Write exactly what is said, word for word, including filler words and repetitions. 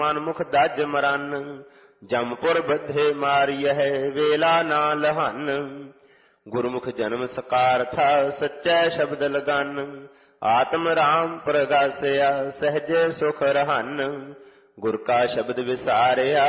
ਮਨਮੁਖ ਦਜ ਮਰਨ, ਜਮਪੁਰ ਬੱਧੇ ਮਾਰਿਐ ਵੇਲਾ ਨਾ ਲਹਨ। ਗੁਰਮੁਖ ਜਨਮ ਸਕਾਰਥਾ ਸੱਚੈ ਸ਼ਬਦ ਲਗਨ, ਆਤਮ ਰਾਮ ਪ੍ਰਗਾਸਿਆ ਸਹਜੇ ਸੁਖ ਰਹਨ। ਗੁਰ ਕਾ ਸ਼ਬਦ ਵਿਸਾਰਿਆ